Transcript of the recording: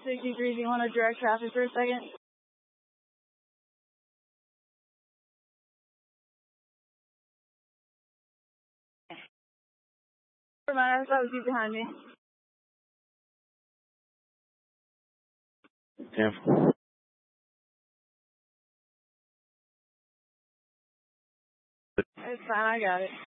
63, do you want to direct traffic for a second? Never mind, I thought it was you behind me. Damn. It's fine, I got it.